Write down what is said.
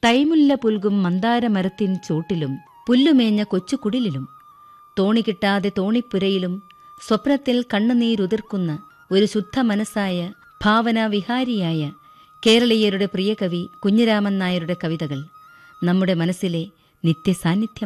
തൈമുല്ല പുൽകും മന്ദാരമരത്തിൻ ചോട്ടിലും പുല്ലുമേഞ്ഞ കൊച്ചുകുടിലിലും തോണി കിട്ടാതെ തോണിപ്പുരയിലും സ്വപ്നത്തിൽ കണ്ണുനീരുതിർക്കുന്ന ഒരു ശുദ്ധ മനസ്സായ ഭാവനാവിഹാരിയായ കേരളീയരുടെ പ്രിയകവി കുഞ്ഞിരാമൻ നായരുടെ കവിതകൾ നമ്മുടെ മനസ്സിലെ നിത്യസാന്നിധ്യം.